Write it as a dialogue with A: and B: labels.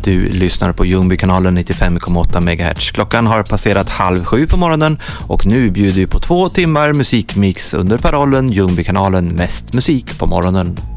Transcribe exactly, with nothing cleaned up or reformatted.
A: Du lyssnar på Ljungbykanalen nittiofem komma åtta megahertz. Klockan har passerat halv sju på morgonen och nu bjuder vi på två timmar musikmix under parollen Ljungbykanalen mest musik på morgonen.